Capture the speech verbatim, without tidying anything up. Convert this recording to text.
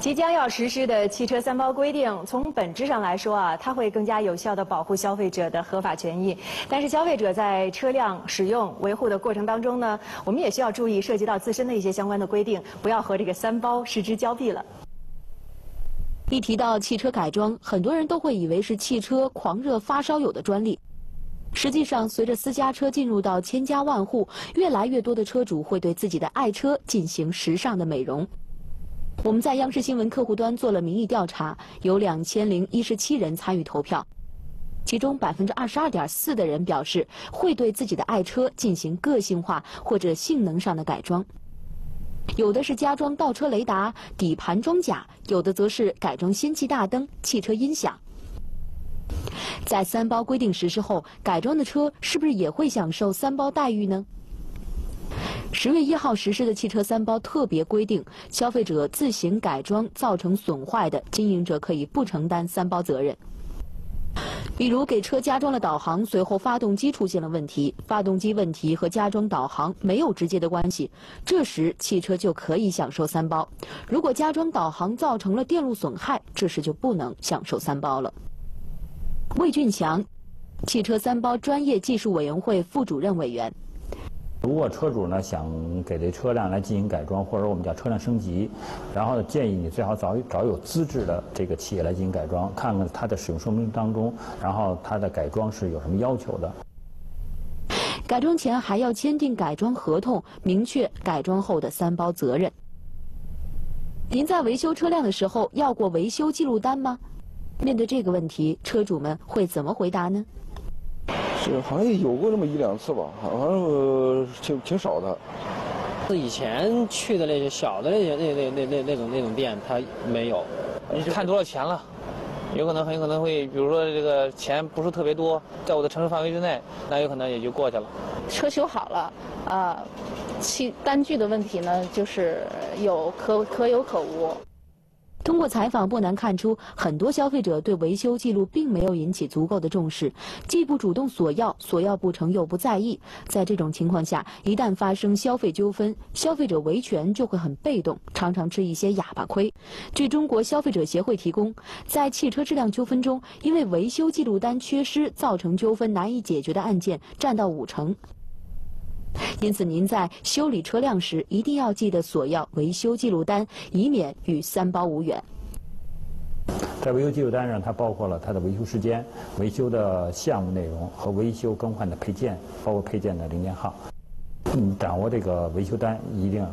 即将要实施的汽车三包规定，从本质上来说啊，它会更加有效地保护消费者的合法权益。但是，消费者在车辆使用、维护的过程当中呢，我们也需要注意涉及到自身的一些相关的规定，不要和这个三包失之交臂了。 一提到汽车改装，很多人都会以为是汽车狂热发烧友的专利。实际上，随着私家车进入到千家万户，越来越多的车主会对自己的爱车进行时尚的美容。我们在央视新闻客户端做了民意调查，有两千零一十七人参与投票，其中百分之二十二点四的人表示会对自己的爱车进行个性化或者性能上的改装。有的是加装倒车雷达、底盘装甲，有的则是改装氙气大灯、汽车音响。在三包规定实施后，改装的车是不是也会享受三包待遇呢？十月一号实施的汽车三包特别规定，消费者自行改装造成损坏的，经营者可以不承担三包责任。比如给车加装了导航，随后发动机出现了问题，发动机问题和加装导航没有直接的关系，这时汽车就可以享受三包。如果加装导航造成了电路损害，这时就不能享受三包了。魏俊强，汽车三包专业技术委员会副主任委员。 如果车主呢想给这车辆来进行改装，或者我们叫车辆升级，然后建议你最好找找有资质的这个企业来进行改装，看看它的使用说明当中，然后它的改装是有什么要求的。 改装前还要签订改装合同，明确改装后的三包责任。您在维修车辆的时候要过维修记录单吗？面对这个问题，车主们会怎么回答呢？ 是，好像有过那么一两次吧，好像呃挺挺少的。 以前去的那些小的那些那那那那那种那种店，它没有。 看多少钱了，有可能很可能会，比如说这个钱不是特别多，在我的承受范围之内，那有可能也就过去了。 车修好了，啊、呃，其单据的问题呢，就是有可可有可无。 通过采访不难看出，很多消费者对维修记录并没有引起足够的重视，既不主动索要，索要不成又不在意。在这种情况下，一旦发生消费纠纷，消费者维权就会很被动，常常吃一些哑巴亏。据中国消费者协会提供，在汽车质量纠纷中，因为维修记录单缺失造成纠纷难以解决的案件占到五成。因此，您在修理车辆时一定要记得索要维修记录单，以免与三包无缘。 在维修记录单上，它包括了它的维修时间、维修的项目内容和维修更换的配件，包括配件的零件号。嗯，掌握这个维修单一定